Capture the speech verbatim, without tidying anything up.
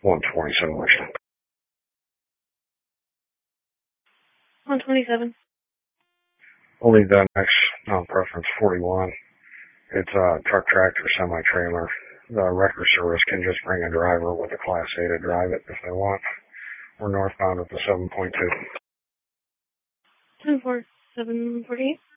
one twenty-seven Western. one twenty-seven. Only the next non-preference forty-one. It's a truck, tractor, semi-trailer. The record service can just bring a driver with a Class A to drive it if they want. We're northbound at the seven point two. ten four seven forty-eight.